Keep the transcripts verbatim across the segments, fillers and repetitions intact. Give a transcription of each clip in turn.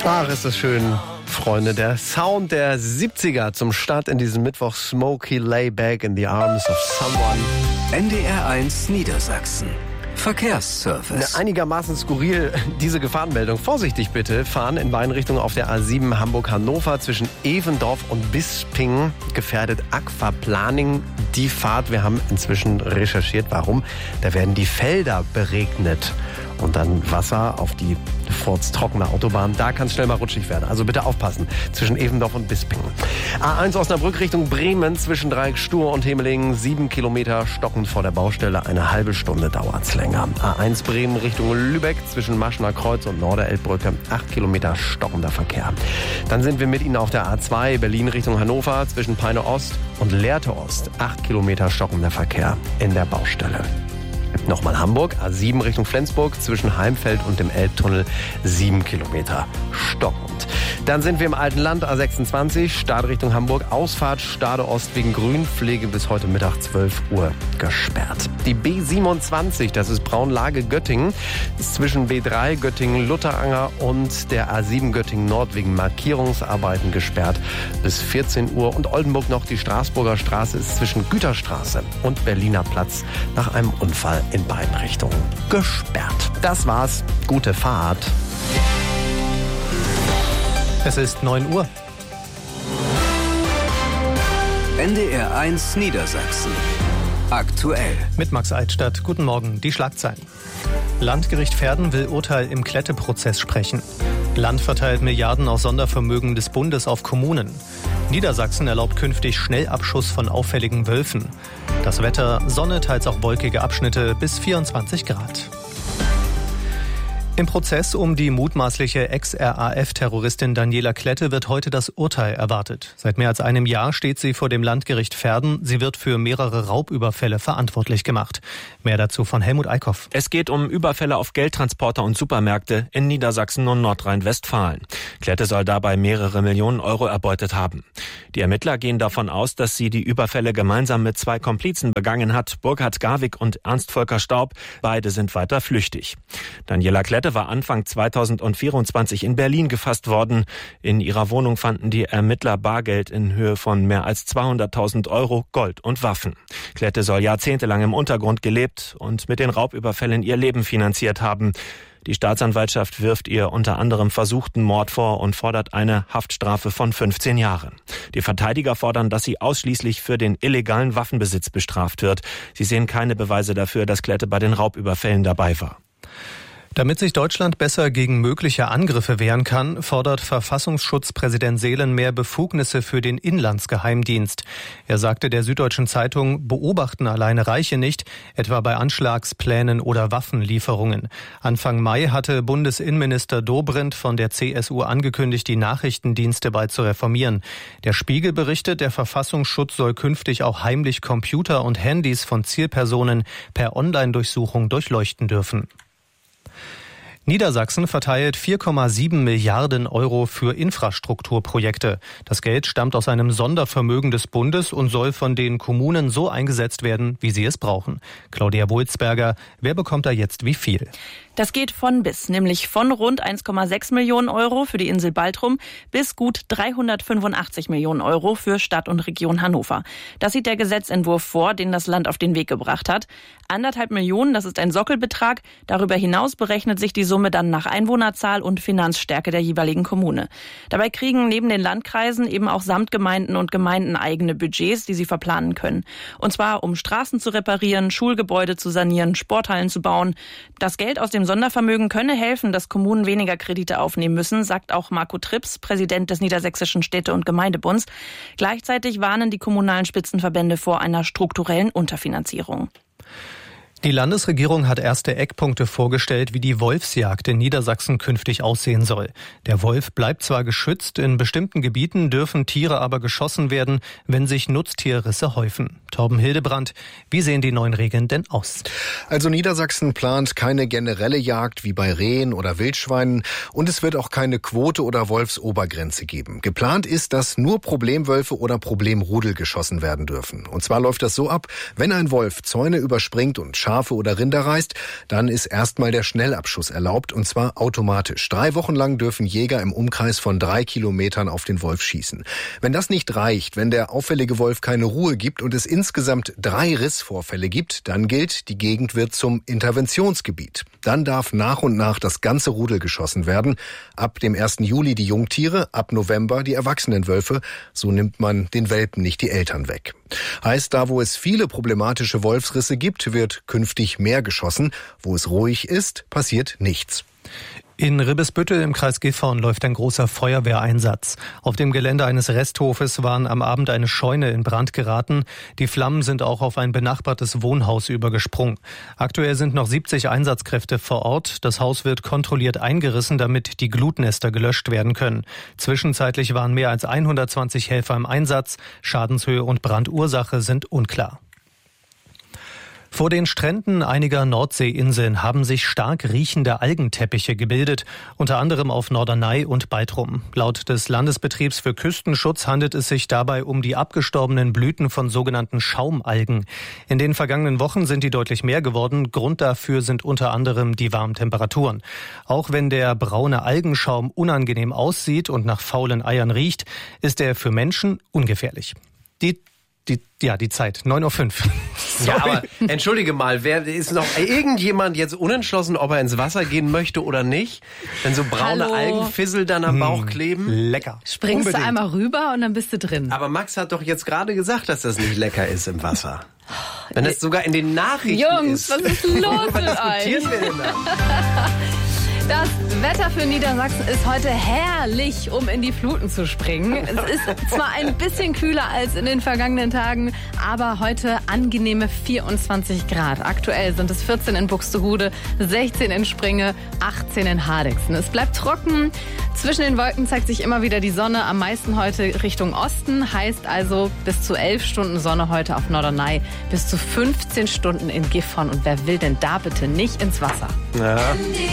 Ach, ist das schön, Freunde. Der Sound der siebziger zum Start in diesem Mittwoch. Smokey Lay Back in the Arms of Someone. N D R eins Niedersachsen. Verkehrsservice. Einigermaßen skurril diese Gefahrenmeldung. Vorsichtig bitte, fahren in beiden Richtungen auf der A sieben Hamburg-Hannover zwischen Evendorf und Bisping. Gefährdet Aquaplaning die Fahrt. Wir haben inzwischen recherchiert, warum. Da werden die Felder beregnet. Und dann Wasser auf die furztrockene Autobahn. Da kann es schnell mal rutschig werden. Also bitte aufpassen. Zwischen Evendorf und Bisping. A eins Osnabrück Richtung Bremen zwischen Dreieck Stur und Hemelingen. Sieben Kilometer stockend vor der Baustelle. Eine halbe Stunde dauert's länger. A eins Bremen Richtung Lübeck zwischen Maschener Kreuz und Norderelbbrücke. Acht Kilometer stockender Verkehr. Dann sind wir mit Ihnen auf der A zwei Berlin Richtung Hannover zwischen Peine Ost und Lehrte Ost. Acht Kilometer stockender Verkehr in der Baustelle. Nochmal Hamburg, A sieben Richtung Flensburg, zwischen Heimfeld und dem Elbtunnel, sieben Kilometer stockend. Dann sind wir im alten Land, A sechsundzwanzig, Start Richtung Hamburg, Ausfahrt Stade Ost wegen Grünpflege bis heute Mittag zwölf Uhr gesperrt. Die B siebenundzwanzig, das ist Braunlage-Göttingen, ist zwischen B drei Göttingen-Lutteranger und der A sieben Göttingen-Nord wegen Markierungsarbeiten gesperrt bis vierzehn Uhr. Und Oldenburg noch, die Straßburger Straße ist zwischen Güterstraße und Berliner Platz nach einem Unfall in beiden Richtungen gesperrt. Das war's. Gute Fahrt. Es ist neun Uhr. N D R eins Niedersachsen. Aktuell. Mit Max Eitstadt. Guten Morgen. Die Schlagzeilen. Landgericht Verden will Urteil im Klette-Prozess sprechen. Land verteilt Milliarden aus Sondervermögen des Bundes auf Kommunen. Niedersachsen erlaubt künftig Schnellabschuss von auffälligen Wölfen. Das Wetter, Sonne, teils auch wolkige Abschnitte bis vierundzwanzig Grad. Im Prozess um die mutmaßliche Ex-R A F-Terroristin Daniela Klette wird heute das Urteil erwartet. Seit mehr als einem Jahr steht sie vor dem Landgericht Verden. Sie wird für mehrere Raubüberfälle verantwortlich gemacht. Mehr dazu von Helmut Eickhoff. Es geht um Überfälle auf Geldtransporter und Supermärkte in Niedersachsen und Nordrhein-Westfalen. Klette soll dabei mehrere Millionen Euro erbeutet haben. Die Ermittler gehen davon aus, dass sie die Überfälle gemeinsam mit zwei Komplizen begangen hat, Burkhard Garwig und Ernst Volker Staub. Beide sind weiter flüchtig. Daniela Klette war Anfang zweitausendvierundzwanzig in Berlin gefasst worden. In ihrer Wohnung fanden die Ermittler Bargeld in Höhe von mehr als zweihunderttausend Euro, Gold und Waffen. Klette soll jahrzehntelang im Untergrund gelebt und mit den Raubüberfällen ihr Leben finanziert haben. Die Staatsanwaltschaft wirft ihr unter anderem versuchten Mord vor und fordert eine Haftstrafe von fünfzehn Jahren. Die Verteidiger fordern, dass sie ausschließlich für den illegalen Waffenbesitz bestraft wird. Sie sehen keine Beweise dafür, dass Klette bei den Raubüberfällen dabei war. Damit sich Deutschland besser gegen mögliche Angriffe wehren kann, fordert Verfassungsschutzpräsident Seelen mehr Befugnisse für den Inlandsgeheimdienst. Er sagte der Süddeutschen Zeitung, beobachten alleine reiche nicht, etwa bei Anschlagsplänen oder Waffenlieferungen. Anfang Mai hatte Bundesinnenminister Dobrindt von der C S U angekündigt, die Nachrichtendienste bald zu reformieren. Der Spiegel berichtet, der Verfassungsschutz soll künftig auch heimlich Computer und Handys von Zielpersonen per Online-Durchsuchung durchleuchten dürfen. Niedersachsen verteilt vier Komma sieben Milliarden Euro für Infrastrukturprojekte. Das Geld stammt aus einem Sondervermögen des Bundes und soll von den Kommunen so eingesetzt werden, wie sie es brauchen. Claudia Wulzberger, wer bekommt da jetzt wie viel? Das geht von bis, nämlich von rund eins Komma sechs Millionen Euro für die Insel Baltrum bis gut dreihundertfünfundachtzig Millionen Euro für Stadt und Region Hannover. Das sieht der Gesetzentwurf vor, den das Land auf den Weg gebracht hat. Anderthalb Millionen, das ist ein Sockelbetrag. Darüber hinaus berechnet sich die Summe dann nach Einwohnerzahl und Finanzstärke der jeweiligen Kommune. Dabei kriegen neben den Landkreisen eben auch Samtgemeinden und Gemeinden eigene Budgets, die sie verplanen können. Und zwar um Straßen zu reparieren, Schulgebäude zu sanieren, Sporthallen zu bauen. Das Geld aus dem Sondervermögen könne helfen, dass Kommunen weniger Kredite aufnehmen müssen, sagt auch Marco Trips, Präsident des Niedersächsischen Städte- und Gemeindebunds. Gleichzeitig warnen die kommunalen Spitzenverbände vor einer strukturellen Unterfinanzierung. Die Landesregierung hat erste Eckpunkte vorgestellt, wie die Wolfsjagd in Niedersachsen künftig aussehen soll. Der Wolf bleibt zwar geschützt, in bestimmten Gebieten dürfen Tiere aber geschossen werden, wenn sich Nutztierrisse häufen. Torben Hildebrand, wie sehen die neuen Regeln denn aus? Also Niedersachsen plant keine generelle Jagd wie bei Rehen oder Wildschweinen und es wird auch keine Quote oder Wolfsobergrenze geben. Geplant ist, dass nur Problemwölfe oder Problemrudel geschossen werden dürfen. Und zwar läuft das so ab, wenn ein Wolf Zäune überspringt und Schafe oder Rinder reißt, dann ist erstmal der Schnellabschuss erlaubt, und zwar automatisch. Drei Wochen lang dürfen Jäger im Umkreis von drei Kilometern auf den Wolf schießen. Wenn das nicht reicht, wenn der auffällige Wolf keine Ruhe gibt und es insgesamt drei Rissvorfälle gibt, dann gilt, die Gegend wird zum Interventionsgebiet. Dann darf nach und nach das ganze Rudel geschossen werden. Ab dem ersten Juli die Jungtiere, ab November die erwachsenen Wölfe. So nimmt man den Welpen nicht die Eltern weg. Heißt, da wo es viele problematische Wolfsrisse gibt, wird künftig mehr geschossen. Wo es ruhig ist, passiert nichts. In Ribbesbüttel im Kreis Gifhorn läuft ein großer Feuerwehreinsatz. Auf dem Gelände eines Resthofes waren am Abend eine Scheune in Brand geraten. Die Flammen sind auch auf ein benachbartes Wohnhaus übergesprungen. Aktuell sind noch siebzig Einsatzkräfte vor Ort. Das Haus wird kontrolliert eingerissen, damit die Glutnester gelöscht werden können. Zwischenzeitlich waren mehr als hundertzwanzig Helfer im Einsatz. Schadenshöhe und Brandursache sind unklar. Vor den Stränden einiger Nordseeinseln haben sich stark riechende Algenteppiche gebildet, unter anderem auf Norderney und Baltrum. Laut des Landesbetriebs für Küstenschutz handelt es sich dabei um die abgestorbenen Blüten von sogenannten Schaumalgen. In den vergangenen Wochen sind die deutlich mehr geworden. Grund dafür sind unter anderem die warmen Temperaturen. Auch wenn der braune Algenschaum unangenehm aussieht und nach faulen Eiern riecht, ist er für Menschen ungefährlich. Die Die, ja, die Zeit, neun Uhr fünf. Ja, aber entschuldige mal, wer ist noch irgendjemand jetzt unentschlossen, ob er ins Wasser gehen möchte oder nicht? Wenn so braune Hallo. Algenfissel dann am Bauch kleben? Lecker. Springst Unbedingt. du einmal rüber und dann bist du drin. Aber Max hat doch jetzt gerade gesagt, dass das nicht lecker ist im Wasser. Wenn das sogar in den Nachrichten Jungs, ist. was ist los mit Was diskutieren euch? wir denn da? Das Wetter für Niedersachsen ist heute herrlich, um in die Fluten zu springen. Es ist zwar ein bisschen kühler als in den vergangenen Tagen, aber heute angenehme vierundzwanzig Grad. Aktuell sind es vierzehn in Buxtehude, sechzehn in Springe, achtzehn in Hardegsten. Es bleibt trocken. Zwischen den Wolken zeigt sich immer wieder die Sonne, am meisten heute Richtung Osten. Heißt also bis zu elf Stunden Sonne heute auf Norderney, bis zu fünfzehn Stunden in Gifhorn. Und wer will denn da bitte nicht ins Wasser? Ja.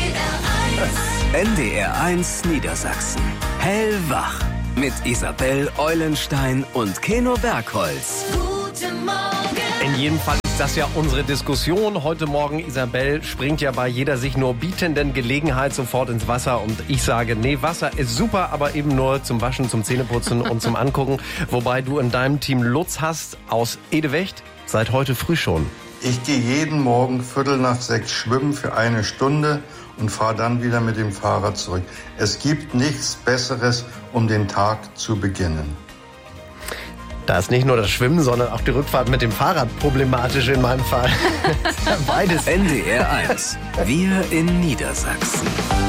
N D R eins Niedersachsen. Hellwach. Mit Isabel Eulenstein und Keno Bergholz. In jedem Fall ist das ja unsere Diskussion. Heute Morgen, Isabel springt ja bei jeder sich nur bietenden Gelegenheit sofort ins Wasser. Und ich sage, nee, Wasser ist super, aber eben nur zum Waschen, zum Zähneputzen und zum Angucken. Wobei du in deinem Team Lutz hast aus Edewecht seit heute früh schon. Ich gehe jeden Morgen Viertel nach sechs schwimmen für eine Stunde und fahre dann wieder mit dem Fahrrad zurück. Es gibt nichts Besseres, um den Tag zu beginnen. Da ist nicht nur das Schwimmen, sondern auch die Rückfahrt mit dem Fahrrad problematisch in meinem Fall. Beides. N D R eins. Wir in Niedersachsen.